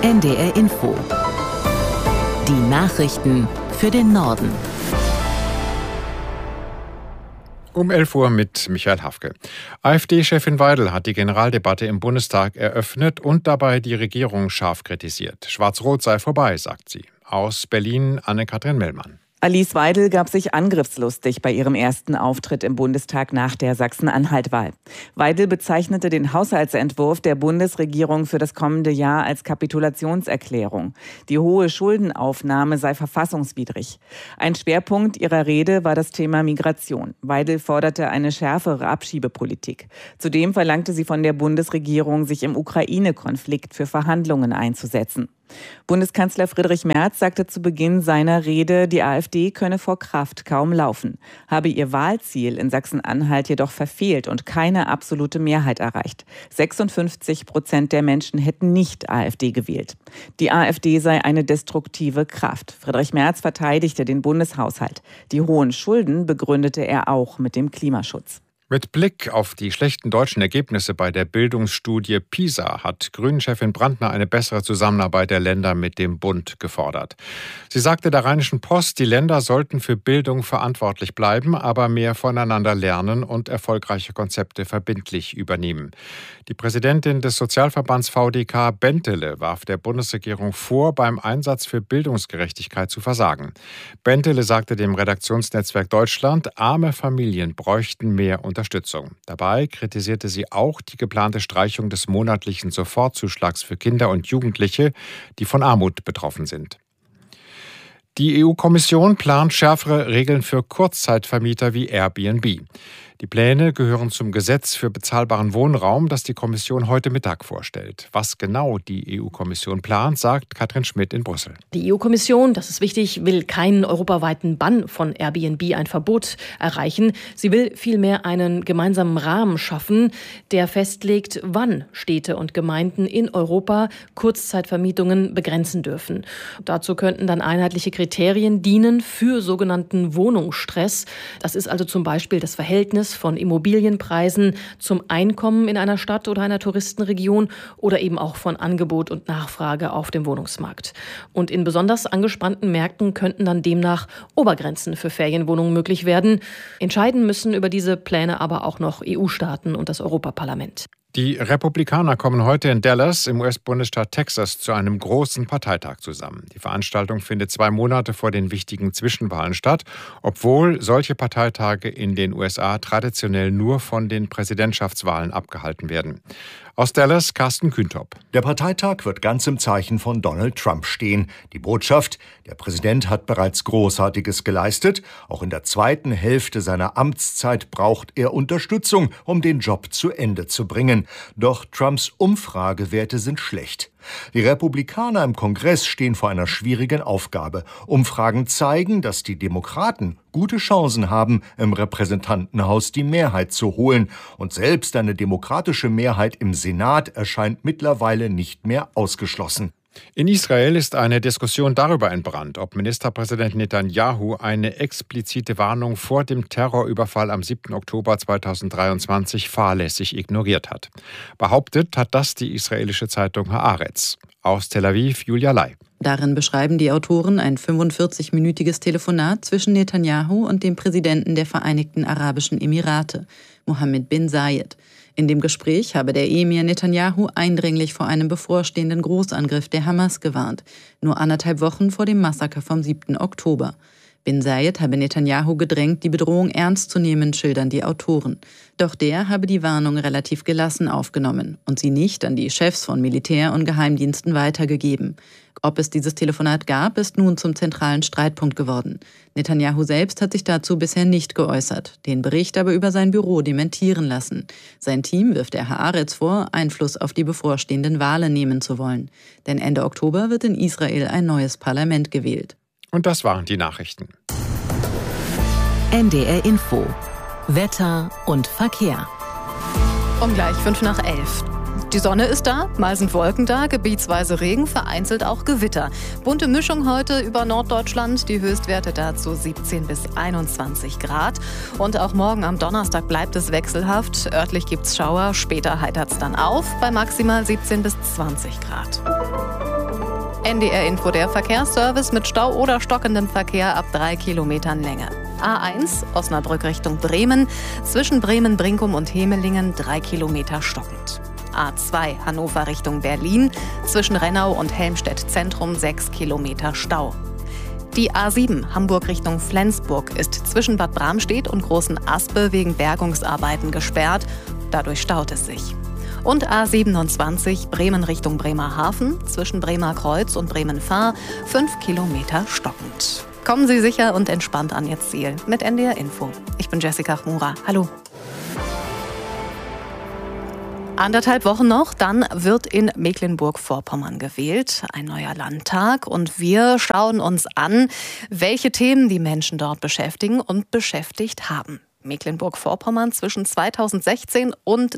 NDR Info. Die Nachrichten für den Norden. Um 11 Uhr mit Michael Hafke. AfD-Chefin Weidel hat die Generaldebatte im Bundestag eröffnet und dabei die Regierung scharf kritisiert. Schwarz-Rot sei vorbei, sagt sie. Aus Berlin Anne-Kathrin Mellmann. Alice Weidel gab sich angriffslustig bei ihrem ersten Auftritt im Bundestag nach der Sachsen-Anhalt-Wahl. Weidel bezeichnete den Haushaltsentwurf der Bundesregierung für das kommende Jahr als Kapitulationserklärung. Die hohe Schuldenaufnahme sei verfassungswidrig. Ein Schwerpunkt ihrer Rede war das Thema Migration. Weidel forderte eine schärfere Abschiebepolitik. Zudem verlangte sie von der Bundesregierung, sich im Ukraine-Konflikt für Verhandlungen einzusetzen. Bundeskanzler Friedrich Merz sagte zu Beginn seiner Rede, die AfD könne vor Kraft kaum laufen, habe ihr Wahlziel in Sachsen-Anhalt jedoch verfehlt und keine absolute Mehrheit erreicht. 56% der Menschen hätten nicht AfD gewählt. Die AfD sei eine destruktive Kraft. Friedrich Merz verteidigte den Bundeshaushalt. Die hohen Schulden begründete er auch mit dem Klimaschutz. Mit Blick auf die schlechten deutschen Ergebnisse bei der Bildungsstudie PISA hat Grünen-Chefin Brandner eine bessere Zusammenarbeit der Länder mit dem Bund gefordert. Sie sagte der Rheinischen Post, die Länder sollten für Bildung verantwortlich bleiben, aber mehr voneinander lernen und erfolgreiche Konzepte verbindlich übernehmen. Die Präsidentin des Sozialverbands VDK Bentele warf der Bundesregierung vor, beim Einsatz für Bildungsgerechtigkeit zu versagen. Bentele sagte dem Redaktionsnetzwerk Deutschland, arme Familien bräuchten mehr Unterstützung. Dabei kritisierte sie auch die geplante Streichung des monatlichen Sofortzuschlags für Kinder und Jugendliche, die von Armut betroffen sind. Die EU-Kommission plant schärfere Regeln für Kurzzeitvermieter wie Airbnb. Die Pläne gehören zum Gesetz für bezahlbaren Wohnraum, das die Kommission heute Mittag vorstellt. Was genau die EU-Kommission plant, sagt Katrin Schmidt in Brüssel. Die EU-Kommission, das ist wichtig, will keinen europaweiten Bann von Airbnb, ein Verbot erreichen. Sie will vielmehr einen gemeinsamen Rahmen schaffen, der festlegt, wann Städte und Gemeinden in Europa Kurzzeitvermietungen begrenzen dürfen. Dazu könnten dann einheitliche Kriterien dienen für sogenannten Wohnungsstress. Das ist also zum Beispiel das Verhältnis von Immobilienpreisen zum Einkommen in einer Stadt oder einer Touristenregion oder eben auch von Angebot und Nachfrage auf dem Wohnungsmarkt. Und in besonders angespannten Märkten könnten dann demnach Obergrenzen für Ferienwohnungen möglich werden. Entscheiden müssen über diese Pläne aber auch noch EU-Staaten und das Europaparlament. Die Republikaner kommen heute in Dallas im US-Bundesstaat Texas zu einem großen Parteitag zusammen. Die Veranstaltung findet 2 Monate vor den wichtigen Zwischenwahlen statt, obwohl solche Parteitage in den USA traditionell nur von den Präsidentschaftswahlen abgehalten werden. Aus Dallas Carsten Kühntop. Der Parteitag wird ganz im Zeichen von Donald Trump stehen. Die Botschaft: Der Präsident hat bereits Großartiges geleistet. Auch in der zweiten Hälfte seiner Amtszeit braucht er Unterstützung, um den Job zu Ende zu bringen. Doch Trumps Umfragewerte sind schlecht. Die Republikaner im Kongress stehen vor einer schwierigen Aufgabe. Umfragen zeigen, dass die Demokraten gute Chancen haben, im Repräsentantenhaus die Mehrheit zu holen. Und selbst eine demokratische Mehrheit im Senat erscheint mittlerweile nicht mehr ausgeschlossen. In Israel ist eine Diskussion darüber entbrannt, ob Ministerpräsident Netanyahu eine explizite Warnung vor dem Terrorüberfall am 7. Oktober 2023 fahrlässig ignoriert hat. Behauptet hat das die israelische Zeitung Haaretz. Aus Tel Aviv Julia Lai. Darin beschreiben die Autoren ein 45-minütiges Telefonat zwischen Netanyahu und dem Präsidenten der Vereinigten Arabischen Emirate, Mohammed bin Zayed. In dem Gespräch habe der Emir Netanyahu eindringlich vor einem bevorstehenden Großangriff der Hamas gewarnt, nur 1,5 Wochen vor dem Massaker vom 7. Oktober. Bin Zayed habe Netanyahu gedrängt, die Bedrohung ernst zu nehmen, schildern die Autoren. Doch der habe die Warnung relativ gelassen aufgenommen und sie nicht an die Chefs von Militär- und Geheimdiensten weitergegeben. Ob es dieses Telefonat gab, ist nun zum zentralen Streitpunkt geworden. Netanyahu selbst hat sich dazu bisher nicht geäußert, den Bericht aber über sein Büro dementieren lassen. Sein Team wirft der Haaretz vor, Einfluss auf die bevorstehenden Wahlen nehmen zu wollen. Denn Ende Oktober wird in Israel ein neues Parlament gewählt. Und das waren die Nachrichten. NDR Info. Wetter und Verkehr. Um gleich 11:05. Die Sonne ist da, mal sind Wolken da, gebietsweise Regen, vereinzelt auch Gewitter. Bunte Mischung heute über Norddeutschland, die Höchstwerte dazu 17 bis 21 Grad. Und auch morgen am Donnerstag bleibt es wechselhaft. Örtlich gibt's Schauer, später heitert's dann auf bei maximal 17 bis 20 Grad. NDR Info, der Verkehrsservice mit Stau oder stockendem Verkehr ab 3 Kilometern Länge. A1 Osnabrück Richtung Bremen, zwischen Bremen-Brinkum und Hemelingen 3 Kilometer stockend. A2 Hannover Richtung Berlin, zwischen Rennau und Helmstedt-Zentrum 6 Kilometer Stau. Die A7 Hamburg Richtung Flensburg ist zwischen Bad Bramstedt und Großen Aspe wegen Bergungsarbeiten gesperrt. Dadurch staut es sich. Und A27 Bremen Richtung Bremerhaven, zwischen Bremerkreuz und Bremen-Fahr 5 Kilometer stockend. Kommen Sie sicher und entspannt an Ihr Ziel mit NDR Info. Ich bin Jessica Chmura. Hallo. 1,5 Wochen noch, dann wird in Mecklenburg-Vorpommern gewählt, ein neuer Landtag. Und wir schauen uns an, welche Themen die Menschen dort beschäftigen und beschäftigt haben. Mecklenburg-Vorpommern zwischen 2016 und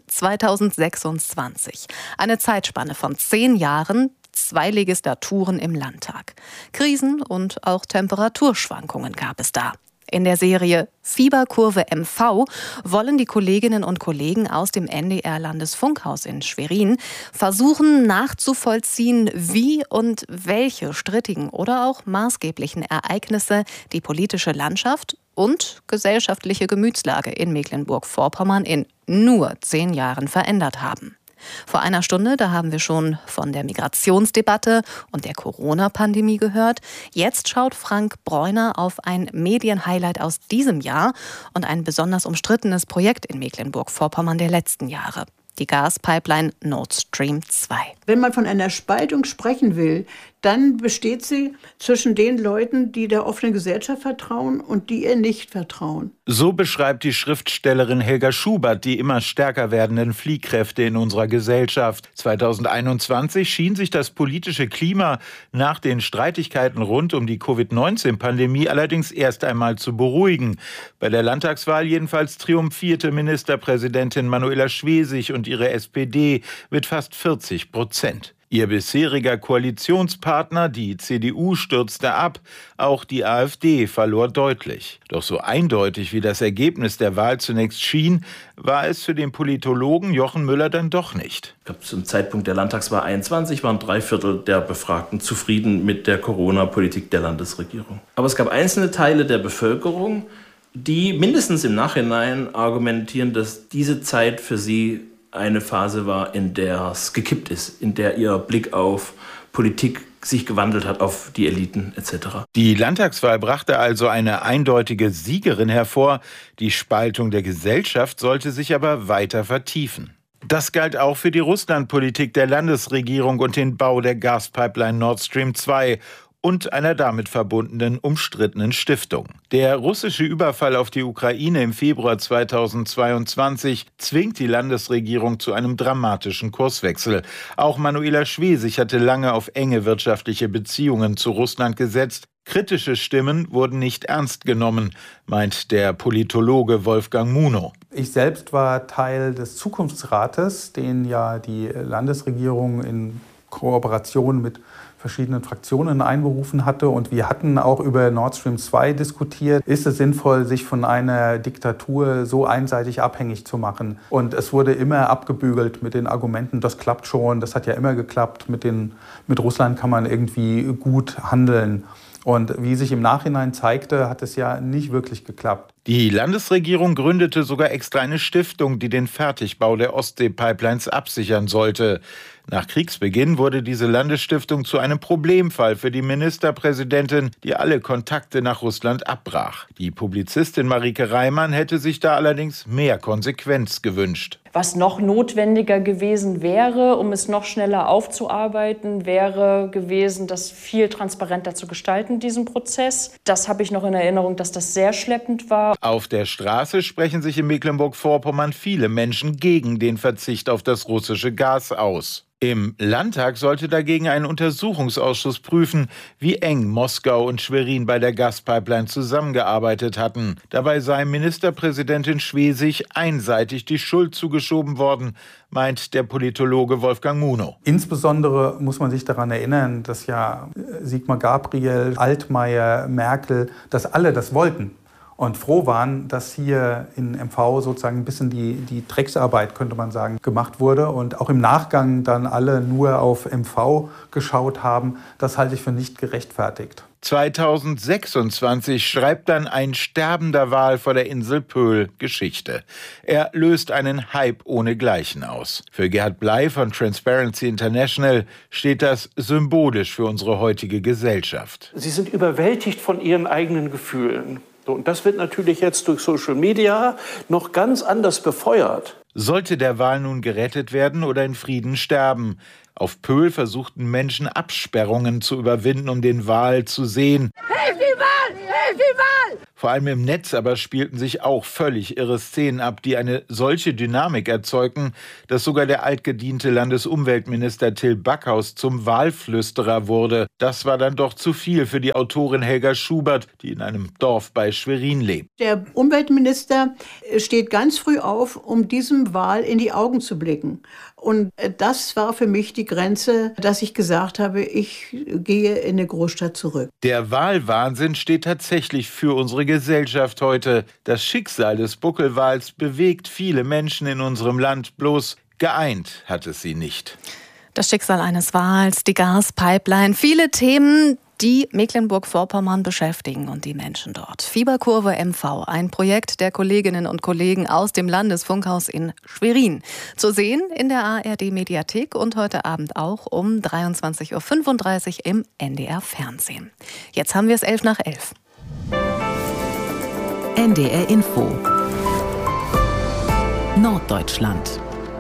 2026. Eine Zeitspanne von 10 Jahren, 2 Legislaturen im Landtag. Krisen und auch Temperaturschwankungen gab es da. In der Serie Fieberkurve MV wollen die Kolleginnen und Kollegen aus dem NDR-Landesfunkhaus in Schwerin versuchen nachzuvollziehen, wie und welche strittigen oder auch maßgeblichen Ereignisse die politische Landschaft und gesellschaftliche Gemütslage in Mecklenburg-Vorpommern in nur 10 Jahren verändert haben. Vor einer Stunde, da haben wir schon von der Migrationsdebatte und der Corona-Pandemie gehört. Jetzt schaut Frank Bräuner auf ein Medienhighlight aus diesem Jahr und ein besonders umstrittenes Projekt in Mecklenburg-Vorpommern der letzten Jahre. Die Gaspipeline Nord Stream 2. Wenn man von einer Spaltung sprechen will, dann besteht sie zwischen den Leuten, die der offenen Gesellschaft vertrauen und die ihr nicht vertrauen. So beschreibt die Schriftstellerin Helga Schubert die immer stärker werdenden Fliehkräfte in unserer Gesellschaft. 2021 schien sich das politische Klima nach den Streitigkeiten rund um die Covid-19-Pandemie allerdings erst einmal zu beruhigen. Bei der Landtagswahl jedenfalls triumphierte Ministerpräsidentin Manuela Schwesig und ihre SPD mit fast 40%. Ihr bisheriger Koalitionspartner, die CDU, stürzte ab. Auch die AfD verlor deutlich. Doch so eindeutig wie das Ergebnis der Wahl zunächst schien, war es für den Politologen Jochen Müller dann doch nicht. Zum Zeitpunkt der Landtagswahl 21 waren 3/4 der Befragten zufrieden mit der Corona-Politik der Landesregierung. Aber es gab einzelne Teile der Bevölkerung, die mindestens im Nachhinein argumentieren, dass diese Zeit für sie eine Phase war, in der es gekippt ist, in der ihr Blick auf Politik sich gewandelt hat, auf die Eliten etc. Die Landtagswahl brachte also eine eindeutige Siegerin hervor. Die Spaltung der Gesellschaft sollte sich aber weiter vertiefen. Das galt auch für die Russlandpolitik der Landesregierung und den Bau der Gaspipeline Nord Stream 2 und einer damit verbundenen umstrittenen Stiftung. Der russische Überfall auf die Ukraine im Februar 2022 zwingt die Landesregierung zu einem dramatischen Kurswechsel. Auch Manuela Schwesig hatte lange auf enge wirtschaftliche Beziehungen zu Russland gesetzt. Kritische Stimmen wurden nicht ernst genommen, meint der Politologe Wolfgang Munow. Ich selbst war Teil des Zukunftsrates, den ja die Landesregierung in Kooperation mit verschiedenen Fraktionen einberufen hatte. Und wir hatten auch über Nord Stream 2 diskutiert. Ist es sinnvoll, sich von einer Diktatur so einseitig abhängig zu machen? Und es wurde immer abgebügelt mit den Argumenten, das klappt schon, das hat ja immer geklappt. Mit Russland kann man irgendwie gut handeln. Und wie sich im Nachhinein zeigte, hat es ja nicht wirklich geklappt. Die Landesregierung gründete sogar extra eine Stiftung, die den Fertigbau der Ostsee-Pipelines absichern sollte. Nach Kriegsbeginn wurde diese Landesstiftung zu einem Problemfall für die Ministerpräsidentin, die alle Kontakte nach Russland abbrach. Die Publizistin Marike Reimann hätte sich da allerdings mehr Konsequenz gewünscht. Was noch notwendiger gewesen wäre, um es noch schneller aufzuarbeiten, wäre gewesen, das viel transparenter zu gestalten, diesen Prozess. Das habe ich noch in Erinnerung, dass das sehr schleppend war. Auf der Straße sprechen sich in Mecklenburg-Vorpommern viele Menschen gegen den Verzicht auf das russische Gas aus. Im Landtag sollte dagegen ein Untersuchungsausschuss prüfen, wie eng Moskau und Schwerin bei der Gaspipeline zusammengearbeitet hatten. Dabei sei Ministerpräsidentin Schwesig einseitig die Schuld zugeschoben worden, meint der Politologe Wolfgang Munow. Insbesondere muss man sich daran erinnern, dass ja Sigmar Gabriel, Altmaier, Merkel, dass alle das wollten. und froh waren, dass hier in MV sozusagen ein bisschen die Drecksarbeit, könnte man sagen, gemacht wurde und auch im Nachgang dann alle nur auf MV geschaut haben. Das halte ich für nicht gerechtfertigt. 2026 schreibt dann ein sterbender Wal vor der Insel Pöhl Geschichte. Er löst einen Hype ohnegleichen aus. Für Gerhard Bley von Transparency International steht das symbolisch für unsere heutige Gesellschaft. Sie sind überwältigt von ihren eigenen Gefühlen. Und das wird natürlich jetzt durch Social Media noch ganz anders befeuert. Sollte der Wal nun gerettet werden oder in Frieden sterben? Auf Pöhl versuchten Menschen Absperrungen zu überwinden, um den Wal zu sehen. Hilf die Wal! Hilf die Wal! Vor allem im Netz aber spielten sich auch völlig irre Szenen ab, die eine solche Dynamik erzeugten, dass sogar der altgediente Landesumweltminister Till Backhaus zum Walflüsterer wurde. Das war dann doch zu viel für die Autorin Helga Schubert, die in einem Dorf bei Schwerin lebt. Der Umweltminister steht ganz früh auf, um diesem Wal in die Augen zu blicken. Und das war für mich die Grenze, dass ich gesagt habe, ich gehe in eine Großstadt zurück. Der Walwahnsinn steht tatsächlich für unsere Gesellschaft heute. Das Schicksal des Buckelwals bewegt viele Menschen in unserem Land, bloß geeint hat es sie nicht. Das Schicksal eines Wals, die Gaspipeline, viele Themen, die Mecklenburg-Vorpommern beschäftigen und die Menschen dort. Fieberkurve MV, ein Projekt der Kolleginnen und Kollegen aus dem Landesfunkhaus in Schwerin. Zu sehen in der ARD-Mediathek und heute Abend auch um 23.35 Uhr im NDR-Fernsehen. Jetzt haben wir es 11:11. NDR Info Norddeutschland.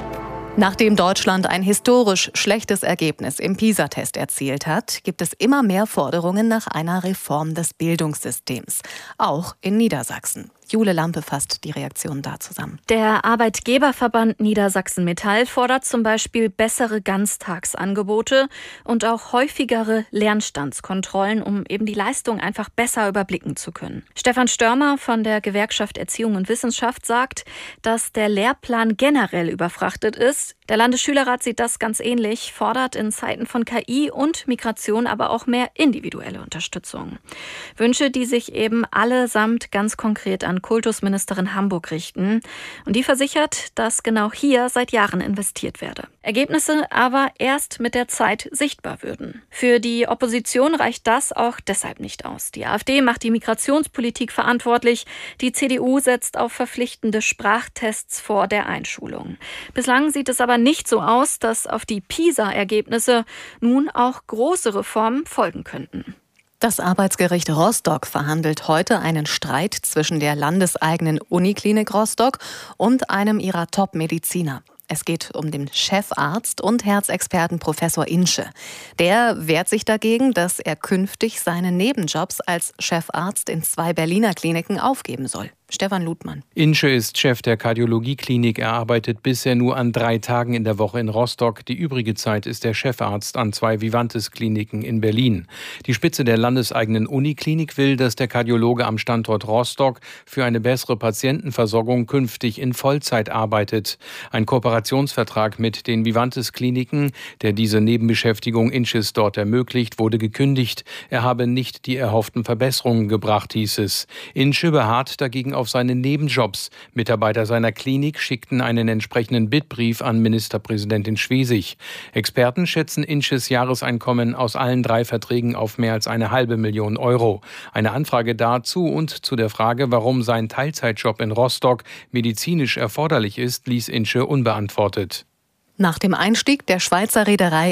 Nachdem Deutschland ein historisch schlechtes Ergebnis im PISA-Test erzielt hat, gibt es immer mehr Forderungen nach einer Reform des Bildungssystems. Auch in Niedersachsen. Jule Lampe fasst die Reaktion da zusammen. Der Arbeitgeberverband Niedersachsen-Metall fordert zum Beispiel bessere Ganztagsangebote und auch häufigere Lernstandskontrollen, um eben die Leistung einfach besser überblicken zu können. Stefan Störmer von der Gewerkschaft Erziehung und Wissenschaft sagt, dass der Lehrplan generell überfrachtet ist. Der Landesschülerrat sieht das ganz ähnlich, fordert in Zeiten von KI und Migration aber auch mehr individuelle Unterstützung. Wünsche, die sich eben allesamt ganz konkret an Kultusministerin Hamburg richten. Und die versichert, dass genau hier seit Jahren investiert werde. Ergebnisse aber erst mit der Zeit sichtbar würden. Für die Opposition reicht das auch deshalb nicht aus. Die AfD macht die Migrationspolitik verantwortlich. Die CDU setzt auf verpflichtende Sprachtests vor der Einschulung. Bislang sieht es aber nicht so aus, dass auf die PISA-Ergebnisse nun auch große Reformen folgen könnten. Das Arbeitsgericht Rostock verhandelt heute einen Streit zwischen der landeseigenen Uniklinik Rostock und einem ihrer Top-Mediziner. Es geht um den Chefarzt und Herzexperten Professor Insche. Der wehrt sich dagegen, dass er künftig seine Nebenjobs als Chefarzt in 2 Berliner Kliniken aufgeben soll. Stefan Ludmann. Insche ist Chef der Kardiologieklinik. Er arbeitet bisher nur an 3 Tagen in der Woche in Rostock. Die übrige Zeit ist er Chefarzt an 2 Vivantes-Kliniken in Berlin. Die Spitze der landeseigenen Uniklinik will, dass der Kardiologe am Standort Rostock für eine bessere Patientenversorgung künftig in Vollzeit arbeitet. Ein Kooperationsvertrag mit den Vivantes-Kliniken, der diese Nebenbeschäftigung Insches dort ermöglicht, wurde gekündigt. Er habe nicht die erhofften Verbesserungen gebracht, hieß es. Insche beharrt dagegen auf seine Nebenjobs. Mitarbeiter seiner Klinik schickten einen entsprechenden Bittbrief an Ministerpräsidentin Schwesig. Experten schätzen Insches Jahreseinkommen aus allen 3 Verträgen auf mehr als 500.000 Euro. Eine Anfrage dazu und zu der Frage, warum sein Teilzeitjob in Rostock medizinisch erforderlich ist, ließ Insche unbeantwortet. Nach dem Einstieg der Schweizer Reederei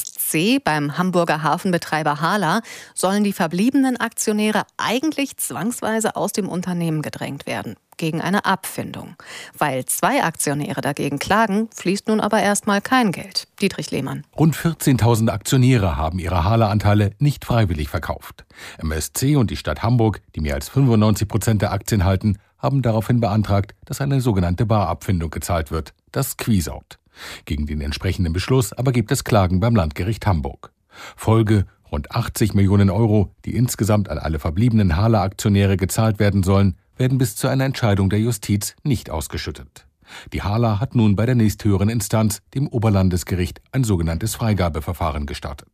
MSC beim Hamburger Hafenbetreiber Hala sollen die verbliebenen Aktionäre eigentlich zwangsweise aus dem Unternehmen gedrängt werden, gegen eine Abfindung. Weil 2 Aktionäre dagegen klagen, fließt nun aber erstmal kein Geld. Dietrich Lehmann. Rund 14.000 Aktionäre haben ihre Hala-Anteile nicht freiwillig verkauft. MSC und die Stadt Hamburg, die mehr als 95% der Aktien halten, haben daraufhin beantragt, dass eine sogenannte Barabfindung gezahlt wird. Das quisaut. Gegen den entsprechenden Beschluss aber gibt es Klagen beim Landgericht Hamburg. Folge: rund 80 Millionen Euro, die insgesamt an alle verbliebenen Hala-Aktionäre gezahlt werden sollen, werden bis zu einer Entscheidung der Justiz nicht ausgeschüttet. Die Hala hat nun bei der nächsthöheren Instanz, dem Oberlandesgericht, ein sogenanntes Freigabeverfahren gestartet.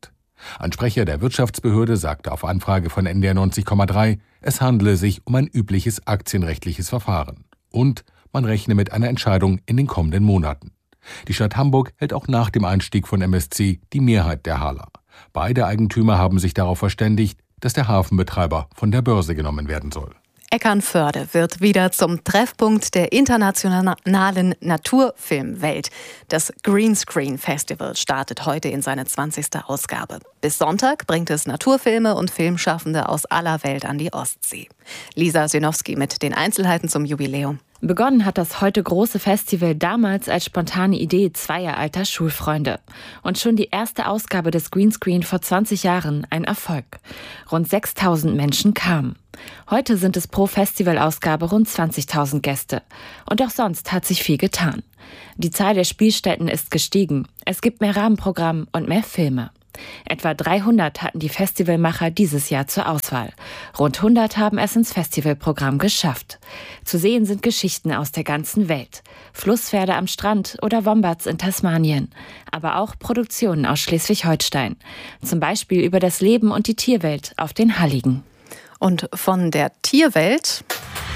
Ein Sprecher der Wirtschaftsbehörde sagte auf Anfrage von NDR 90,3, es handele sich um ein übliches aktienrechtliches Verfahren. Und man rechne mit einer Entscheidung in den kommenden Monaten. Die Stadt Hamburg hält auch nach dem Einstieg von MSC die Mehrheit der Hala. Beide Eigentümer haben sich darauf verständigt, dass der Hafenbetreiber von der Börse genommen werden soll. Eckernförde wird wieder zum Treffpunkt der internationalen Naturfilmwelt. Das Greenscreen Festival startet heute in seine 20. Ausgabe. Bis Sonntag bringt es Naturfilme und Filmschaffende aus aller Welt an die Ostsee. Lisa Synowski mit den Einzelheiten zum Jubiläum. Begonnen hat das heute große Festival damals als spontane Idee zweier alter Schulfreunde. Und schon die erste Ausgabe des Greenscreen vor 20 Jahren ein Erfolg. Rund 6.000 Menschen kamen. Heute sind es pro Festivalausgabe rund 20.000 Gäste. Und auch sonst hat sich viel getan. Die Zahl der Spielstätten ist gestiegen. Es gibt mehr Rahmenprogramm und mehr Filme. Etwa 300 hatten die Festivalmacher dieses Jahr zur Auswahl. Rund 100 haben es ins Festivalprogramm geschafft. Zu sehen sind Geschichten aus der ganzen Welt. Flusspferde am Strand oder Wombats in Tasmanien. Aber auch Produktionen aus Schleswig-Holstein. Zum Beispiel über das Leben und die Tierwelt auf den Halligen. Und von der Tierwelt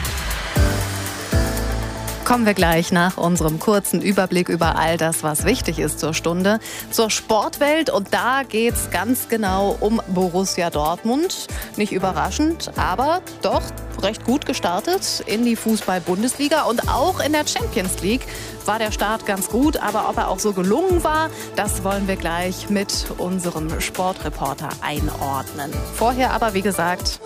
kommen wir gleich nach unserem kurzen Überblick über all das, was wichtig ist zur Stunde, zur Sportwelt. Und da geht's ganz genau um Borussia Dortmund. Nicht überraschend, aber doch recht gut gestartet in die Fußball-Bundesliga. Und auch in der Champions League war der Start ganz gut. Aber ob er auch so gelungen war, das wollen wir gleich mit unserem Sportreporter einordnen. Vorher aber, wie gesagt,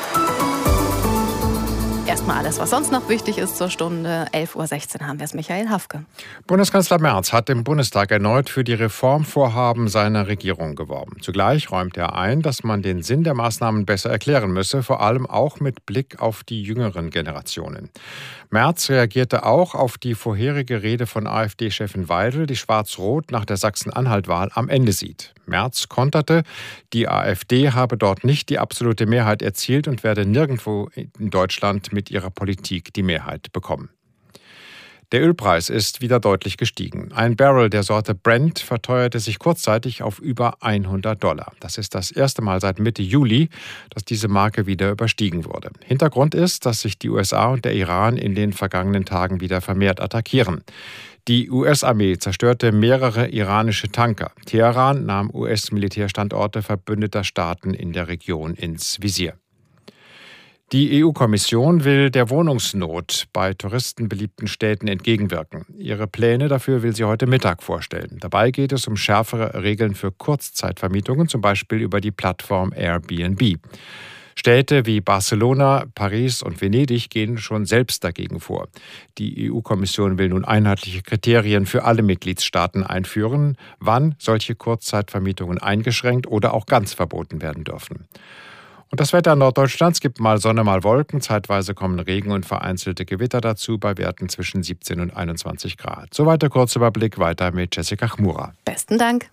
erstmal alles, was sonst noch wichtig ist zur Stunde. 11.16 Uhr haben wir es, Michael Hafke. Bundeskanzler Merz hat im Bundestag erneut für die Reformvorhaben seiner Regierung geworben. Zugleich räumt er ein, dass man den Sinn der Maßnahmen besser erklären müsse, vor allem auch mit Blick auf die jüngeren Generationen. Merz reagierte auch auf die vorherige Rede von AfD-Chefin Weidel, die Schwarz-Rot nach der Sachsen-Anhalt-Wahl am Ende sieht. Merz konterte, die AfD habe dort nicht die absolute Mehrheit erzielt und werde nirgendwo in Deutschland mit ihrer Politik die Mehrheit bekommen. Der Ölpreis ist wieder deutlich gestiegen. Ein Barrel der Sorte Brent verteuerte sich kurzzeitig auf über $100. Das ist das erste Mal seit Mitte Juli, dass diese Marke wieder überstiegen wurde. Hintergrund ist, dass sich die USA und der Iran in den vergangenen Tagen wieder vermehrt attackieren. Die US-Armee zerstörte mehrere iranische Tanker. Teheran nahm US-Militärstandorte verbündeter Staaten in der Region ins Visier. Die EU-Kommission will der Wohnungsnot bei touristenbeliebten Städten entgegenwirken. Ihre Pläne dafür will sie heute Mittag vorstellen. Dabei geht es um schärfere Regeln für Kurzzeitvermietungen, zum Beispiel über die Plattform Airbnb. Städte wie Barcelona, Paris und Venedig gehen schon selbst dagegen vor. Die EU-Kommission will nun einheitliche Kriterien für alle Mitgliedstaaten einführen, wann solche Kurzzeitvermietungen eingeschränkt oder auch ganz verboten werden dürfen. Und das Wetter in Norddeutschlands gibt mal Sonne, mal Wolken. Zeitweise kommen Regen und vereinzelte Gewitter dazu bei Werten zwischen 17 und 21 Grad. Soweit der Kurzüberblick, weiter mit Jessica Chmura. Besten Dank.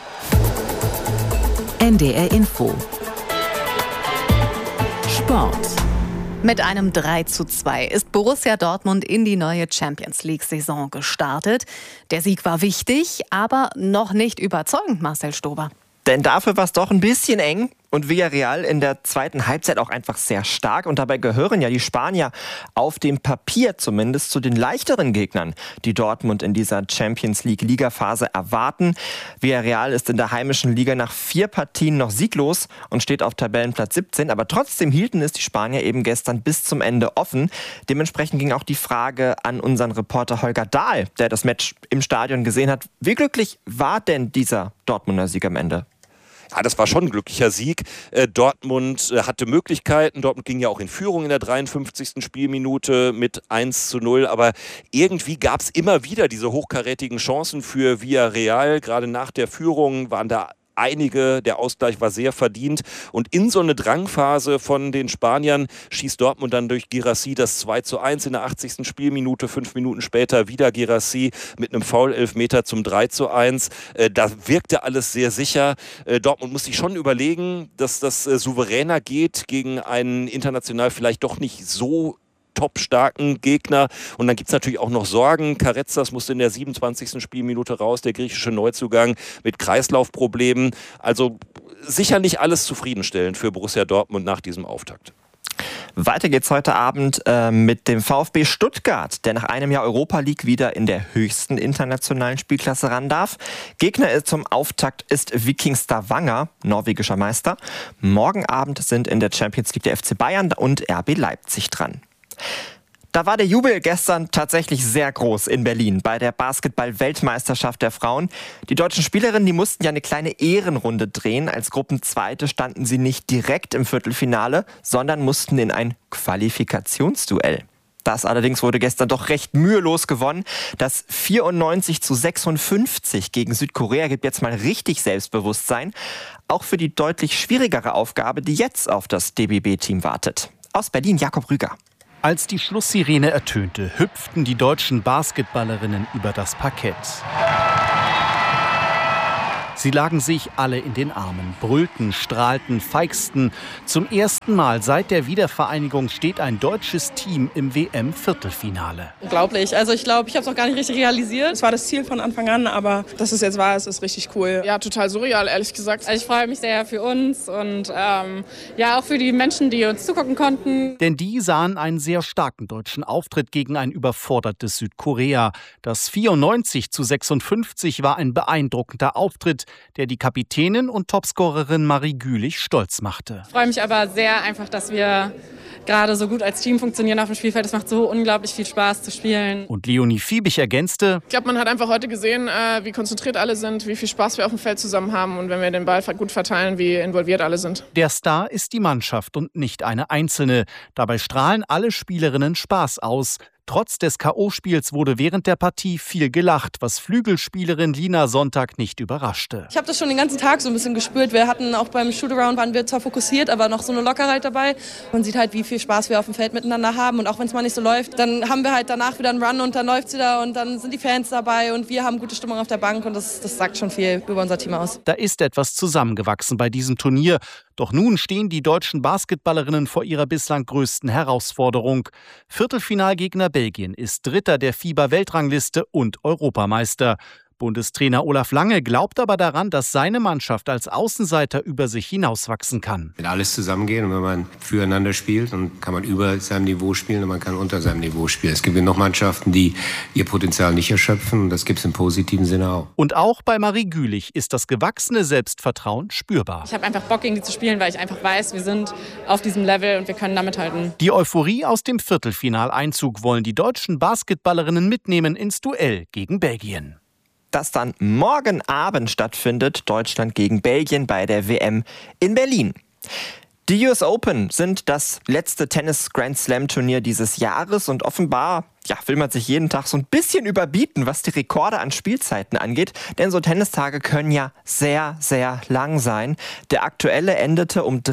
NDR Info. Sport. Mit einem 3:2 ist Borussia Dortmund in die neue Champions-League-Saison gestartet. Der Sieg war wichtig, aber noch nicht überzeugend, Marcel Stober. Denn dafür war es doch ein bisschen eng und Villarreal in der zweiten Halbzeit auch einfach sehr stark. Und dabei gehören ja die Spanier auf dem Papier zumindest zu den leichteren Gegnern, die Dortmund in dieser Champions-League-Ligaphase erwarten. Villarreal ist in der heimischen Liga nach 4 Partien noch sieglos und steht auf Tabellenplatz 17. Aber trotzdem hielten es die Spanier eben gestern bis zum Ende offen. Dementsprechend ging auch die Frage an unseren Reporter Holger Dahl, der das Match im Stadion gesehen hat. Wie glücklich war denn dieser Dortmunder Sieg am Ende? Ja, das war schon ein glücklicher Sieg. Dortmund hatte Möglichkeiten. Dortmund ging ja auch in Führung in der 53. Spielminute mit 1:0. Aber irgendwie gab es immer wieder diese hochkarätigen Chancen für Villarreal. Gerade nach der Führung waren da einige, der Ausgleich war sehr verdient. Und in so eine Drangphase von den Spaniern schießt Dortmund dann durch Guirassy das 2:1 in der 80. Spielminute. 5 Minuten später wieder Guirassy mit einem Foul-Elfmeter zum 3:1. Da wirkte alles sehr sicher. Dortmund muss sich schon überlegen, dass das souveräner geht gegen einen international vielleicht doch nicht so top-starken Gegner. Und dann gibt es natürlich auch noch Sorgen. Karetzas musste in der 27. Spielminute raus, der griechische Neuzugang mit Kreislaufproblemen. Also sicher nicht alles zufriedenstellend für Borussia Dortmund nach diesem Auftakt. Weiter geht's heute Abend mit dem VfB Stuttgart, der nach einem Jahr Europa League wieder in der höchsten internationalen Spielklasse ran darf. Gegner zum Auftakt ist Viking Stavanger, norwegischer Meister. Morgen Abend sind in der Champions League der FC Bayern und RB Leipzig dran. Da war der Jubel gestern tatsächlich sehr groß in Berlin bei der Basketball-Weltmeisterschaft der Frauen. Die deutschen Spielerinnen, die mussten ja eine kleine Ehrenrunde drehen. Als Gruppenzweite standen sie nicht direkt im Viertelfinale, sondern mussten in ein Qualifikationsduell. Das allerdings wurde gestern doch recht mühelos gewonnen. Das 94:56 gegen Südkorea gibt jetzt mal richtig Selbstbewusstsein. Auch für die deutlich schwierigere Aufgabe, die jetzt auf das DBB-Team wartet. Aus Berlin, Jakob Rüger. Als die Schlusssirene ertönte, hüpften die deutschen Basketballerinnen über das Parkett. Sie lagen sich alle in den Armen, brüllten, strahlten, feixten. Zum ersten Mal seit der Wiedervereinigung steht ein deutsches Team im WM-Viertelfinale. Unglaublich. Also ich glaube, ich habe es noch gar nicht richtig realisiert. Es war das Ziel von Anfang an, aber dass es jetzt war, ist richtig cool. Ja, total surreal, ehrlich gesagt. Also ich freue mich sehr für uns und ja auch für die Menschen, die uns zugucken konnten. Denn die sahen einen sehr starken deutschen Auftritt gegen ein überfordertes Südkorea. Das 94:56 war ein beeindruckender Auftritt, der die Kapitänin und Topscorerin Marie Gülich stolz machte. Ich freue mich aber sehr einfach, dass wir gerade so gut als Team funktionieren auf dem Spielfeld. Es macht so unglaublich viel Spaß zu spielen. Und Leonie Fiebig ergänzte: Ich glaube, man hat einfach heute gesehen, wie konzentriert alle sind, wie viel Spaß wir auf dem Feld zusammen haben und wenn wir den Ball gut verteilen, wie involviert alle sind. Der Star ist die Mannschaft und nicht eine einzelne. Dabei strahlen alle Spielerinnen Spaß aus. Trotz des K.O.-Spiels wurde während der Partie viel gelacht, was Flügelspielerin Lina Sonntag nicht überraschte. Ich habe das schon den ganzen Tag so ein bisschen gespürt. Wir hatten auch beim Shootaround, waren wir zwar fokussiert, aber noch so eine Lockerheit dabei. Man sieht halt, wie viel Spaß wir auf dem Feld miteinander haben. Und auch wenn es mal nicht so läuft, dann haben wir halt danach wieder einen Run und dann läuft es wieder und dann sind die Fans dabei und wir haben gute Stimmung auf der Bank und das sagt schon viel über unser Team aus. Da ist etwas zusammengewachsen bei diesem Turnier. Doch nun stehen die deutschen Basketballerinnen vor ihrer bislang größten Herausforderung. Viertelfinalgegner Belgien ist Dritter der FIBA-Weltrangliste und Europameister. Bundestrainer Olaf Lange glaubt aber daran, dass seine Mannschaft als Außenseiter über sich hinauswachsen kann. Wenn alles zusammengehen und wenn man füreinander spielt, dann kann man über seinem Niveau spielen und man kann unter seinem Niveau spielen. Es gibt noch Mannschaften, die ihr Potenzial nicht erschöpfen und das gibt es im positiven Sinne auch. Und auch bei Marie Gülich ist das gewachsene Selbstvertrauen spürbar. Ich habe einfach Bock, gegen die zu spielen, weil ich einfach weiß, wir sind auf diesem Level und wir können da mithalten. Die Euphorie aus dem Viertelfinaleinzug wollen die deutschen Basketballerinnen mitnehmen ins Duell gegen Belgien. Das dann morgen Abend stattfindet, Deutschland gegen Belgien bei der WM in Berlin. Die US Open sind das letzte Tennis-Grand-Slam-Turnier dieses Jahres und offenbar will man sich jeden Tag so ein bisschen überbieten, was die Rekorde an Spielzeiten angeht. Denn so Tennistage können ja sehr, sehr lang sein. Der aktuelle endete um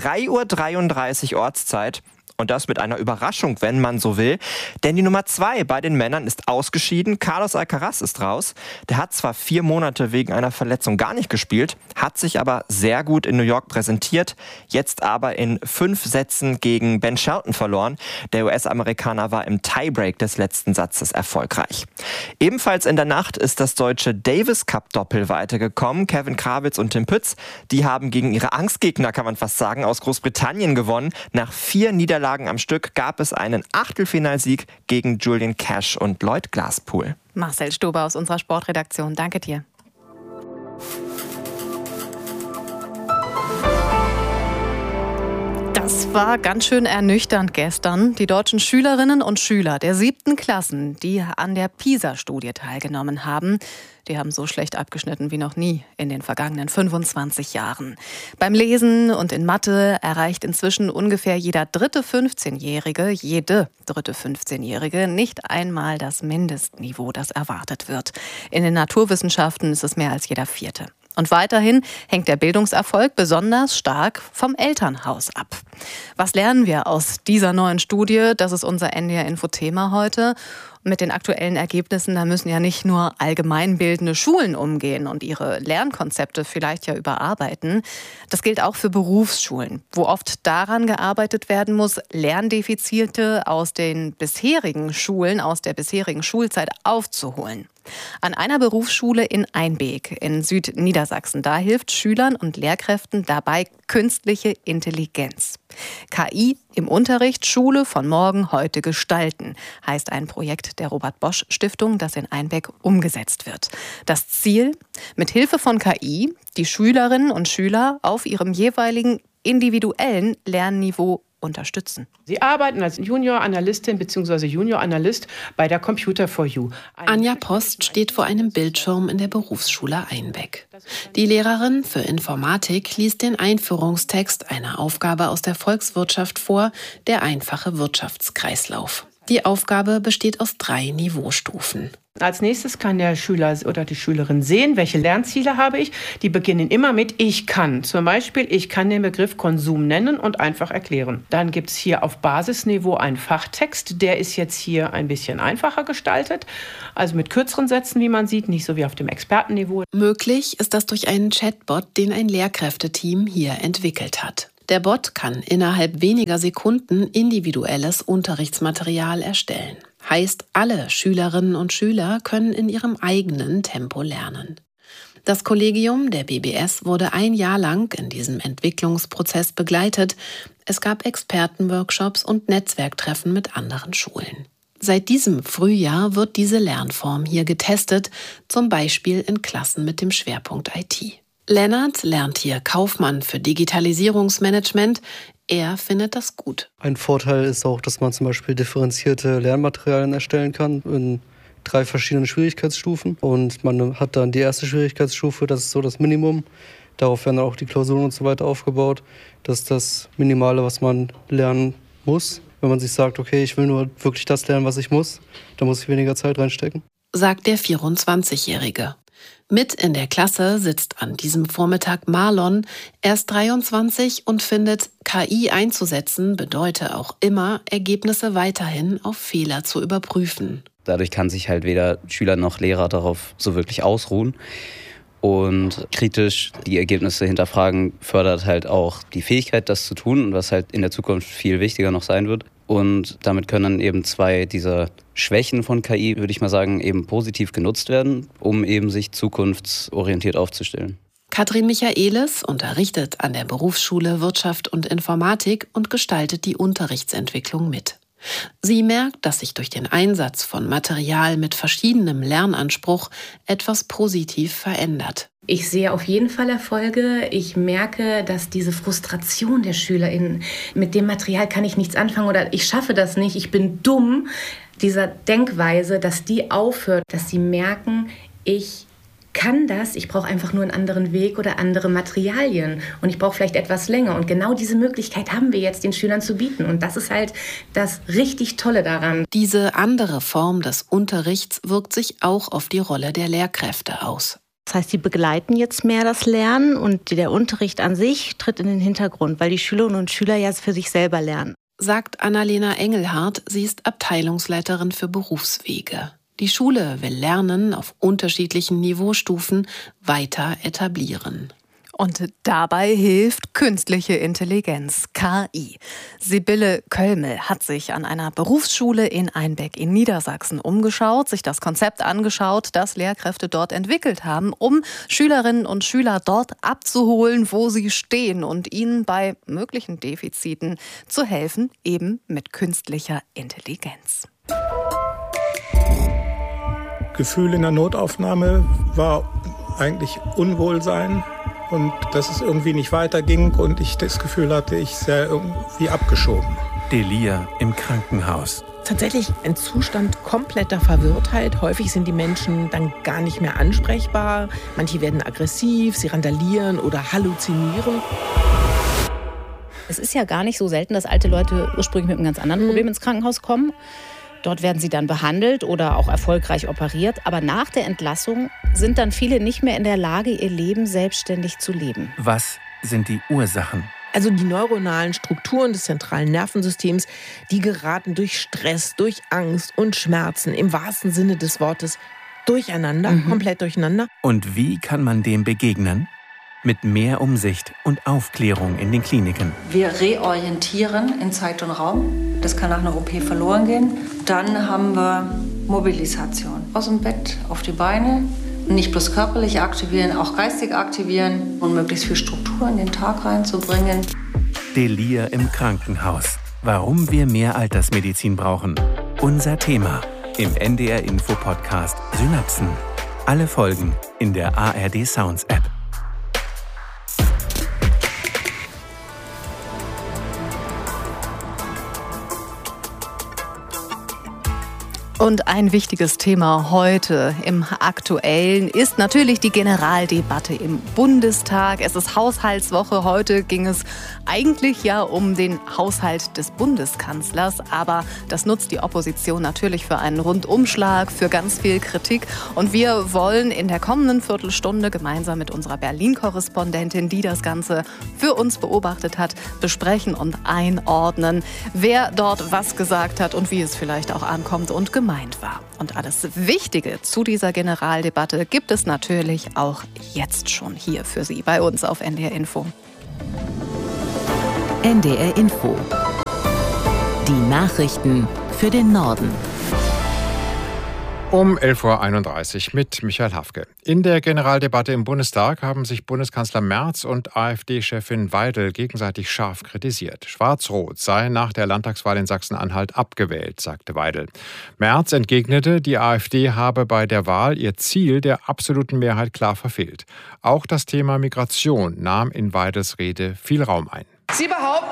3:33 Uhr Ortszeit. Und das mit einer Überraschung, wenn man so will. Denn die Nummer 2 bei den Männern ist ausgeschieden. Carlos Alcaraz ist raus. Der hat zwar 4 Monate wegen einer Verletzung gar nicht gespielt, hat sich aber sehr gut in New York präsentiert. Jetzt aber in 5 Sätzen gegen Ben Shelton verloren. Der US-Amerikaner war im Tiebreak des letzten Satzes erfolgreich. Ebenfalls in der Nacht ist das deutsche Davis Cup Doppel weitergekommen. Kevin Krawitz und Tim Pütz, die haben gegen ihre Angstgegner, kann man fast sagen, aus Großbritannien gewonnen. Nach 4 Niederlagen am Stück gab es einen Achtelfinalsieg gegen Julian Cash und Lloyd Glasspool. Marcel Stober aus unserer Sportredaktion, danke dir. Das war ganz schön ernüchternd gestern. Die deutschen Schülerinnen und Schüler der 7. Klassen, die an der PISA-Studie teilgenommen haben, die haben so schlecht abgeschnitten wie noch nie in den vergangenen 25 Jahren. Beim Lesen und in Mathe erreicht inzwischen ungefähr jede dritte 15-Jährige nicht einmal das Mindestniveau, das erwartet wird. In den Naturwissenschaften ist es mehr als jeder 4. Und weiterhin hängt der Bildungserfolg besonders stark vom Elternhaus ab. Was lernen wir aus dieser neuen Studie? Das ist unser NDR-Info-Thema heute. Und mit den aktuellen Ergebnissen, da müssen ja nicht nur allgemeinbildende Schulen umgehen und ihre Lernkonzepte vielleicht ja überarbeiten. Das gilt auch für Berufsschulen, wo oft daran gearbeitet werden muss, Lerndefizite aus den bisherigen Schulen, aus der bisherigen Schulzeit aufzuholen. An einer Berufsschule in Einbeek in Südniedersachsen, da hilft Schülern und Lehrkräften dabei künstliche Intelligenz. KI im Unterricht, Schule von morgen heute gestalten, heißt ein Projekt der Robert-Bosch-Stiftung, das in Einbeck umgesetzt wird. Das Ziel, mit Hilfe von KI die Schülerinnen und Schüler auf ihrem jeweiligen individuellen Lernniveau unterstützen. Sie arbeiten als Junior-Analystin bzw. Junior-Analyst bei der Computer for You. Anja Post steht vor einem Bildschirm in der Berufsschule Einbeck. Die Lehrerin für Informatik liest den Einführungstext einer Aufgabe aus der Volkswirtschaft vor, der einfache Wirtschaftskreislauf. Die Aufgabe besteht aus 3 Niveaustufen. Als nächstes kann der Schüler oder die Schülerin sehen, welche Lernziele habe ich. Die beginnen immer mit Ich kann. Zum Beispiel, ich kann den Begriff Konsum nennen und einfach erklären. Dann gibt es hier auf Basisniveau einen Fachtext. Der ist jetzt hier ein bisschen einfacher gestaltet. Also mit kürzeren Sätzen, wie man sieht, nicht so wie auf dem Expertenniveau. Möglich ist das durch einen Chatbot, den ein Lehrkräfteteam hier entwickelt hat. Der Bot kann innerhalb weniger Sekunden individuelles Unterrichtsmaterial erstellen. Heißt, alle Schülerinnen und Schüler können in ihrem eigenen Tempo lernen. Das Kollegium der BBS wurde ein Jahr lang in diesem Entwicklungsprozess begleitet. Es gab Expertenworkshops und Netzwerktreffen mit anderen Schulen. Seit diesem Frühjahr wird diese Lernform hier getestet, zum Beispiel in Klassen mit dem Schwerpunkt IT. Lennart lernt hier Kaufmann für Digitalisierungsmanagement. Er findet das gut. Ein Vorteil ist auch, dass man zum Beispiel differenzierte Lernmaterialien erstellen kann in 3 verschiedenen Schwierigkeitsstufen. Und man hat dann die erste Schwierigkeitsstufe, das ist so das Minimum. Darauf werden dann auch die Klausuren und so weiter aufgebaut. Das ist das Minimale, was man lernen muss. Wenn man sich sagt, okay, ich will nur wirklich das lernen, was ich muss, dann muss ich weniger Zeit reinstecken. Sagt der 24-Jährige. Mit in der Klasse sitzt an diesem Vormittag Marlon. Er ist 23 und findet, KI einzusetzen bedeute auch immer, Ergebnisse weiterhin auf Fehler zu überprüfen. Dadurch kann sich halt weder Schüler noch Lehrer darauf so wirklich ausruhen. Und kritisch die Ergebnisse hinterfragen fördert halt auch die Fähigkeit, das zu tun, was halt in der Zukunft viel wichtiger noch sein wird. Und damit können dann eben 2 dieser Schwächen von KI, würde ich mal sagen, eben positiv genutzt werden, um eben sich zukunftsorientiert aufzustellen. Katrin Michaelis unterrichtet an der Berufsschule Wirtschaft und Informatik und gestaltet die Unterrichtsentwicklung mit. Sie merkt, dass sich durch den Einsatz von Material mit verschiedenem Lernanspruch etwas positiv verändert. Ich sehe auf jeden Fall Erfolge. Ich merke, dass diese Frustration der SchülerInnen, mit dem Material kann ich nichts anfangen oder ich schaffe das nicht, ich bin dumm, dieser Denkweise, dass die aufhört, dass sie merken, ich kann das, ich brauche einfach nur einen anderen Weg oder andere Materialien und ich brauche vielleicht etwas länger. Und genau diese Möglichkeit haben wir jetzt den Schülern zu bieten. Und das ist halt das richtig Tolle daran. Diese andere Form des Unterrichts wirkt sich auch auf die Rolle der Lehrkräfte aus. Das heißt, sie begleiten jetzt mehr das Lernen und der Unterricht an sich tritt in den Hintergrund, weil die Schülerinnen und Schüler ja für sich selber lernen. Sagt Annalena Engelhardt, sie ist Abteilungsleiterin für Berufswege. Die Schule will Lernen auf unterschiedlichen Niveaustufen weiter etablieren. Und dabei hilft künstliche Intelligenz, KI. Sibylle Kölmel hat sich an einer Berufsschule in Einbeck in Niedersachsen umgeschaut, sich das Konzept angeschaut, das Lehrkräfte dort entwickelt haben, um Schülerinnen und Schüler dort abzuholen, wo sie stehen und ihnen bei möglichen Defiziten zu helfen, eben mit künstlicher Intelligenz. Gefühl in der Notaufnahme war eigentlich Unwohlsein und dass es irgendwie nicht weiterging und ich das Gefühl hatte, ich sei irgendwie abgeschoben. Delia im Krankenhaus. Tatsächlich ein Zustand kompletter Verwirrtheit. Häufig sind die Menschen dann gar nicht mehr ansprechbar. Manche werden aggressiv, sie randalieren oder halluzinieren. Es ist ja gar nicht so selten, dass alte Leute ursprünglich mit einem ganz anderen Problem ins Krankenhaus kommen. Dort werden sie dann behandelt oder auch erfolgreich operiert. Aber nach der Entlassung sind dann viele nicht mehr in der Lage, ihr Leben selbstständig zu leben. Was sind die Ursachen? Also die neuronalen Strukturen des zentralen Nervensystems, die geraten durch Stress, durch Angst und Schmerzen im wahrsten Sinne des Wortes durcheinander, komplett durcheinander. Und wie kann man dem begegnen? Mit mehr Umsicht und Aufklärung in den Kliniken. Wir reorientieren in Zeit und Raum. Das kann nach einer OP verloren gehen. Dann haben wir Mobilisation. Aus dem Bett auf die Beine. Nicht bloß körperlich aktivieren, auch geistig aktivieren und möglichst viel Struktur in den Tag reinzubringen. Delir im Krankenhaus. Warum wir mehr Altersmedizin brauchen. Unser Thema im NDR-Info-Podcast Synapsen. Alle Folgen in der ARD Sounds App. Und ein wichtiges Thema heute im Aktuellen ist natürlich die Generaldebatte im Bundestag. Es ist Haushaltswoche. Heute ging es eigentlich ja um den Haushalt des Bundeskanzlers. Aber das nutzt die Opposition natürlich für einen Rundumschlag, für ganz viel Kritik. Und wir wollen in der kommenden Viertelstunde gemeinsam mit unserer Berlin-Korrespondentin, die das Ganze für uns beobachtet hat, besprechen und einordnen, wer dort was gesagt hat und wie es vielleicht auch ankommt und gemeint war. Und alles Wichtige zu dieser Generaldebatte gibt es natürlich auch jetzt schon hier für Sie bei uns auf NDR Info. NDR Info. Die Nachrichten für den Norden. Um 11.31 Uhr mit Michael Hafke. In der Generaldebatte im Bundestag haben sich Bundeskanzler Merz und AfD-Chefin Weidel gegenseitig scharf kritisiert. Schwarz-Rot sei nach der Landtagswahl in Sachsen-Anhalt abgewählt, sagte Weidel. Merz entgegnete, die AfD habe bei der Wahl ihr Ziel der absoluten Mehrheit klar verfehlt. Auch das Thema Migration nahm in Weidels Rede viel Raum ein. Sie behaupten,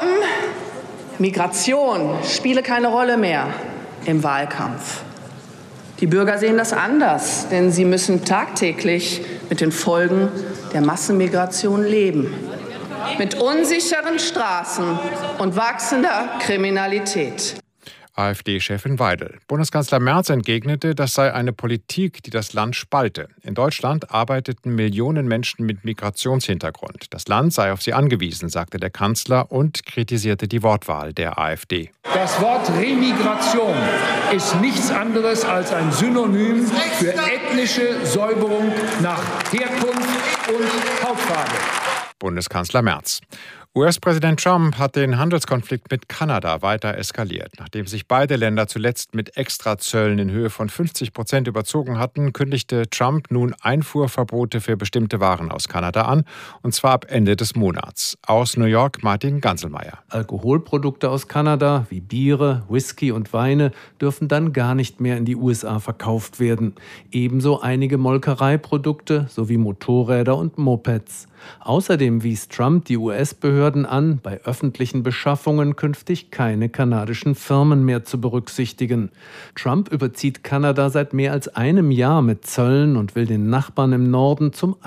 Migration spiele keine Rolle mehr im Wahlkampf. Die Bürger sehen das anders, denn sie müssen tagtäglich mit den Folgen der Massenmigration leben. Mit unsicheren Straßen und wachsender Kriminalität. AfD-Chefin Weidel. Bundeskanzler Merz entgegnete, das sei eine Politik, die das Land spalte. In Deutschland arbeiteten Millionen Menschen mit Migrationshintergrund. Das Land sei auf sie angewiesen, sagte der Kanzler und kritisierte die Wortwahl der AfD. Das Wort Remigration ist nichts anderes als ein Synonym für ethnische Säuberung nach Herkunft und Hautfarbe. Bundeskanzler Merz. US-Präsident Trump hat den Handelskonflikt mit Kanada weiter eskaliert. Nachdem sich beide Länder zuletzt mit Extrazöllen in Höhe von 50% überzogen hatten, kündigte Trump nun Einfuhrverbote für bestimmte Waren aus Kanada an, und zwar ab Ende des Monats. Aus New York Martin Ganselmeier. Alkoholprodukte aus Kanada wie Biere, Whisky und Weine dürfen dann gar nicht mehr in die USA verkauft werden. Ebenso einige Molkereiprodukte sowie Motorräder und Mopeds. Außerdem wies Trump die US-Behörden an, bei öffentlichen Beschaffungen künftig keine kanadischen Firmen mehr zu berücksichtigen. Trump überzieht Kanada seit mehr als einem Jahr mit Zöllen und will den Nachbarn im Norden zum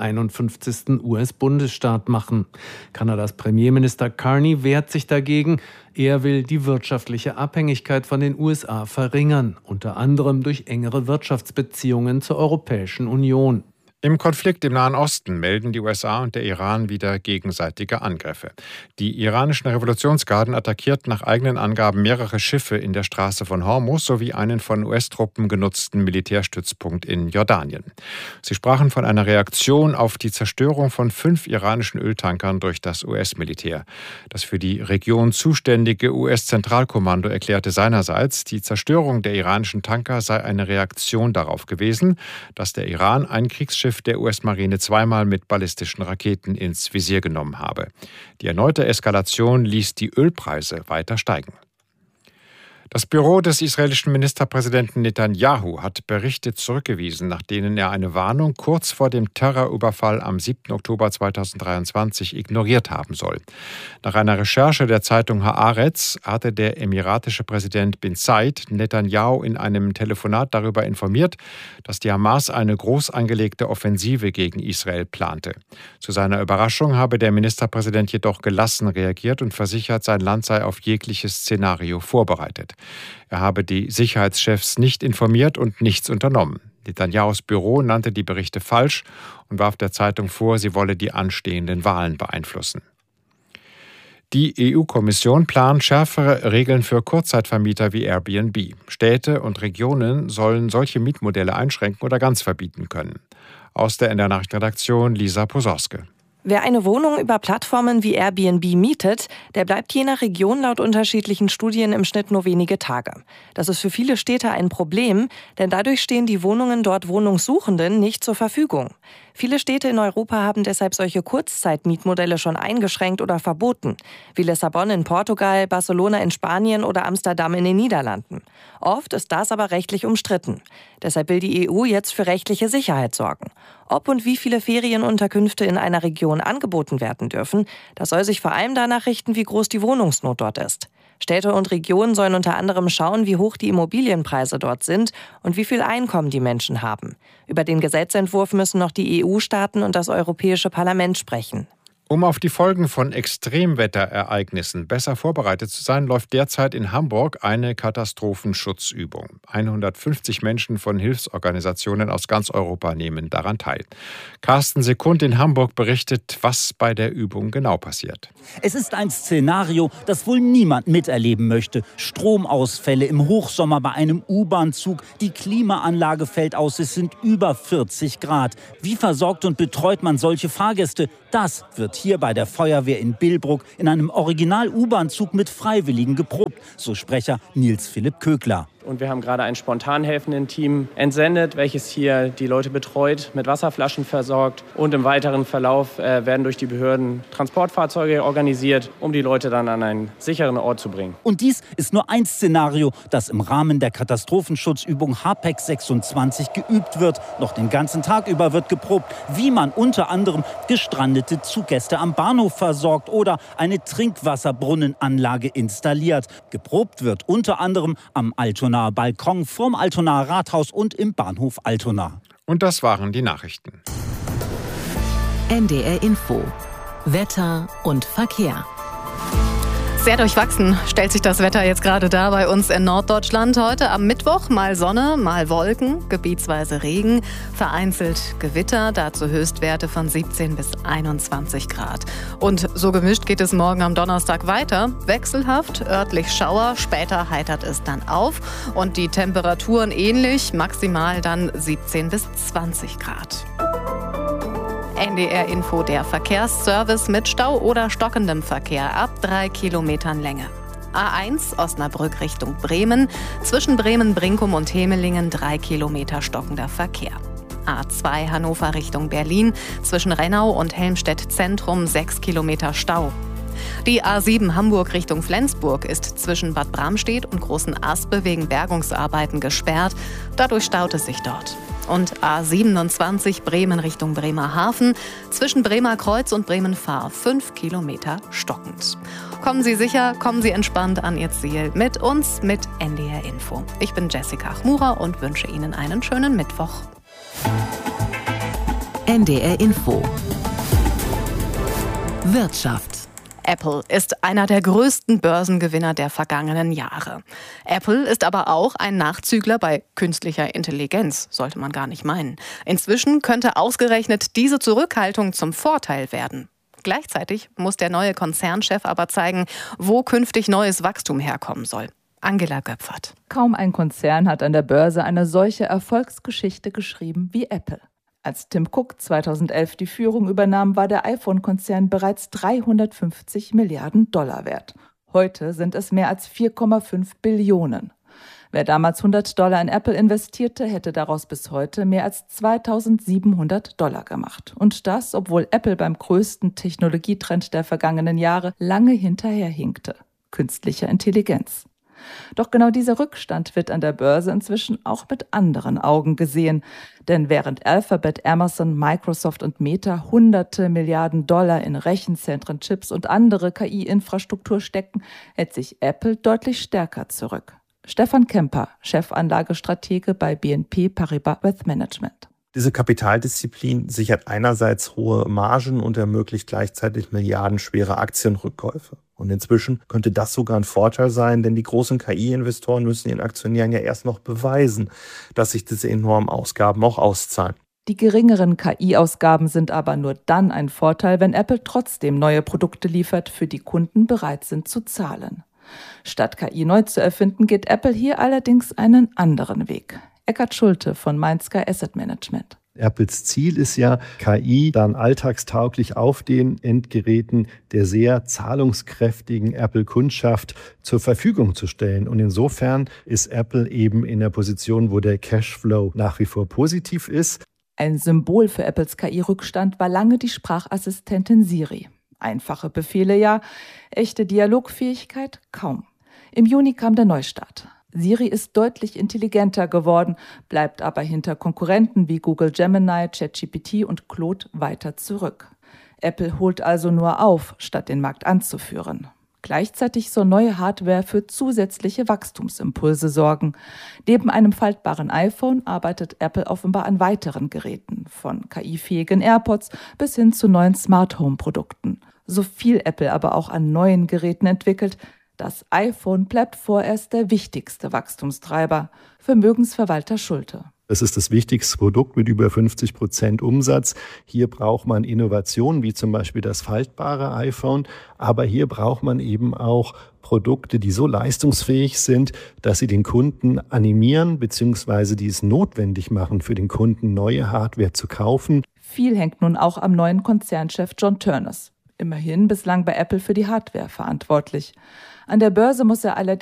51. US-Bundesstaat machen. Kanadas Premierminister Carney wehrt sich dagegen. Er will die wirtschaftliche Abhängigkeit von den USA verringern, unter anderem durch engere Wirtschaftsbeziehungen zur Europäischen Union. Im Konflikt im Nahen Osten melden die USA und der Iran wieder gegenseitige Angriffe. Die iranischen Revolutionsgarden attackierten nach eigenen Angaben mehrere Schiffe in der Straße von Hormuz sowie einen von US-Truppen genutzten Militärstützpunkt in Jordanien. Sie sprachen von einer Reaktion auf die Zerstörung von 5 iranischen Öltankern durch das US-Militär. Das für die Region zuständige US-Zentralkommando erklärte seinerseits, die Zerstörung der iranischen Tanker sei eine Reaktion darauf gewesen, dass der Iran ein Kriegsschiff der US-Marine zweimal mit ballistischen Raketen ins Visier genommen habe. Die erneute Eskalation ließ die Ölpreise weiter steigen. Das Büro des israelischen Ministerpräsidenten Netanyahu hat Berichte zurückgewiesen, nach denen er eine Warnung kurz vor dem Terrorüberfall am 7. Oktober 2023 ignoriert haben soll. Nach einer Recherche der Zeitung Haaretz hatte der emiratische Präsident bin Zayed Netanyahu in einem Telefonat darüber informiert, dass die Hamas eine groß angelegte Offensive gegen Israel plante. Zu seiner Überraschung habe der Ministerpräsident jedoch gelassen reagiert und versichert, sein Land sei auf jegliches Szenario vorbereitet. Er habe die Sicherheitschefs nicht informiert und nichts unternommen. Netanyahus Büro nannte die Berichte falsch und warf der Zeitung vor, sie wolle die anstehenden Wahlen beeinflussen. Die EU-Kommission plant schärfere Regeln für Kurzzeitvermieter wie Airbnb. Städte und Regionen sollen solche Mietmodelle einschränken oder ganz verbieten können. Aus der NDR Nachrichtenredaktion Lisa Posauske. Wer eine Wohnung über Plattformen wie Airbnb mietet, der bleibt je nach Region laut unterschiedlichen Studien im Schnitt nur wenige Tage. Das ist für viele Städte ein Problem, denn dadurch stehen die Wohnungen dort Wohnungssuchenden nicht zur Verfügung. Viele Städte in Europa haben deshalb solche Kurzzeitmietmodelle schon eingeschränkt oder verboten, wie Lissabon in Portugal, Barcelona in Spanien oder Amsterdam in den Niederlanden. Oft ist das aber rechtlich umstritten. Deshalb will die EU jetzt für rechtliche Sicherheit sorgen. Ob und wie viele Ferienunterkünfte in einer Region angeboten werden dürfen, das soll sich vor allem danach richten, wie groß die Wohnungsnot dort ist. Städte und Regionen sollen unter anderem schauen, wie hoch die Immobilienpreise dort sind und wie viel Einkommen die Menschen haben. Über den Gesetzentwurf müssen noch die EU-Staaten und das Europäische Parlament sprechen. Um auf die Folgen von Extremwetterereignissen besser vorbereitet zu sein, läuft derzeit in Hamburg eine Katastrophenschutzübung. 150 Menschen von Hilfsorganisationen aus ganz Europa nehmen daran teil. Carsten Sekund in Hamburg berichtet, was bei der Übung genau passiert. Es ist ein Szenario, das wohl niemand miterleben möchte. Stromausfälle im Hochsommer bei einem U-Bahn-Zug. Die Klimaanlage fällt aus, es sind über 40 Grad. Wie versorgt und betreut man solche Fahrgäste? Das wird hier bei der Feuerwehr in Billbrook in einem Original-U-Bahn-Zug mit Freiwilligen geprobt, so Sprecher Nils Philipp Kögler. Und wir haben gerade ein spontan helfenden Team entsendet, welches hier die Leute betreut, mit Wasserflaschen versorgt. Und im weiteren Verlauf werden durch die Behörden Transportfahrzeuge organisiert, um die Leute dann an einen sicheren Ort zu bringen. Und dies ist nur ein Szenario, das im Rahmen der Katastrophenschutzübung HAPEX 26 geübt wird. Noch den ganzen Tag über wird geprobt, wie man unter anderem gestrandete Zuggäste am Bahnhof versorgt oder eine Trinkwasserbrunnenanlage installiert. Geprobt wird unter anderem am Altonaer Balkon, vorm Altonaer Rathaus und im Bahnhof Altona. Und das waren die Nachrichten. NDR Info. Wetter und Verkehr. Sehr durchwachsen stellt sich das Wetter jetzt gerade dar bei uns in Norddeutschland. Heute am Mittwoch mal Sonne, mal Wolken, gebietsweise Regen, vereinzelt Gewitter, dazu Höchstwerte von 17 bis 21 Grad. Und so gemischt geht es morgen am Donnerstag weiter. Wechselhaft, örtlich Schauer, später heitert es dann auf. Und die Temperaturen ähnlich, maximal dann 17 bis 20 Grad. NDR Info, der Verkehrsservice mit Stau oder stockendem Verkehr ab 3 Kilometern Länge. A1 Osnabrück Richtung Bremen, zwischen Bremen-Brinkum und Hemelingen 3 Kilometer stockender Verkehr. A2 Hannover Richtung Berlin, zwischen Rennau und Helmstedt Zentrum 6 Kilometer Stau. Die A7 Hamburg Richtung Flensburg ist zwischen Bad Bramstedt und Großen Aspe wegen Bergungsarbeiten gesperrt. Dadurch staut es sich dort. Und A27 Bremen Richtung Bremerhaven, zwischen Bremerkreuz und Bremen-Fahr 5 Kilometer stockend. Kommen Sie sicher, kommen Sie entspannt an Ihr Ziel mit uns, mit NDR Info. Ich bin Jessica Chmura und wünsche Ihnen einen schönen Mittwoch. NDR Info. Wirtschaft. Apple ist einer der größten Börsengewinner der vergangenen Jahre. Apple ist aber auch ein Nachzügler bei künstlicher Intelligenz, sollte man gar nicht meinen. Inzwischen könnte ausgerechnet diese Zurückhaltung zum Vorteil werden. Gleichzeitig muss der neue Konzernchef aber zeigen, wo künftig neues Wachstum herkommen soll. Angela Göpfert. Kaum ein Konzern hat an der Börse eine solche Erfolgsgeschichte geschrieben wie Apple. Als Tim Cook 2011 die Führung übernahm, war der iPhone-Konzern bereits 350 Milliarden Dollar wert. Heute sind es mehr als 4,5 Billionen. Wer damals $100 in Apple investierte, hätte daraus bis heute mehr als $2.700 gemacht. Und das, obwohl Apple beim größten Technologietrend der vergangenen Jahre lange hinterherhinkte: künstlicher Intelligenz. Doch genau dieser Rückstand wird an der Börse inzwischen auch mit anderen Augen gesehen. Denn während Alphabet, Amazon, Microsoft und Meta hunderte Milliarden Dollar in Rechenzentren, Chips und andere KI-Infrastruktur stecken, hält sich Apple deutlich stärker zurück. Stefan Kemper, Chefanlagestratege bei BNP Paribas Wealth Management. Diese Kapitaldisziplin sichert einerseits hohe Margen und ermöglicht gleichzeitig milliardenschwere Aktienrückkäufe. Und inzwischen könnte das sogar ein Vorteil sein, denn die großen KI-Investoren müssen ihren Aktionären ja erst noch beweisen, dass sich diese enormen Ausgaben auch auszahlen. Die geringeren KI-Ausgaben sind aber nur dann ein Vorteil, wenn Apple trotzdem neue Produkte liefert, für die Kunden bereit sind zu zahlen. Statt KI neu zu erfinden, geht Apple hier allerdings einen anderen Weg. Eckhard Schulte von Mainsky Asset Management. Apples Ziel ist ja, KI dann alltagstauglich auf den Endgeräten der sehr zahlungskräftigen Apple-Kundschaft zur Verfügung zu stellen. Und insofern ist Apple eben in der Position, wo der Cashflow nach wie vor positiv ist. Ein Symbol für Apples KI-Rückstand war lange die Sprachassistentin Siri. Einfache Befehle ja, echte Dialogfähigkeit kaum. Im Juni kam der Neustart. Siri ist deutlich intelligenter geworden, bleibt aber hinter Konkurrenten wie Google Gemini, ChatGPT und Claude weiter zurück. Apple holt also nur auf, statt den Markt anzuführen. Gleichzeitig soll neue Hardware für zusätzliche Wachstumsimpulse sorgen. Neben einem faltbaren iPhone arbeitet Apple offenbar an weiteren Geräten, von KI-fähigen AirPods bis hin zu neuen Smart-Home-Produkten. So viel Apple aber auch an neuen Geräten entwickelt, das iPhone bleibt vorerst der wichtigste Wachstumstreiber. Vermögensverwalter Schulte. Es ist das wichtigste Produkt mit über 50% Umsatz. Hier braucht man Innovationen, wie zum Beispiel das faltbare iPhone. Aber hier braucht man eben auch Produkte, die so leistungsfähig sind, dass sie den Kunden animieren, beziehungsweise die es notwendig machen, für den Kunden neue Hardware zu kaufen. Viel hängt nun auch am neuen Konzernchef John Ternus. Immerhin bislang bei Apple für die Hardware verantwortlich. An der Börse muss er allerdings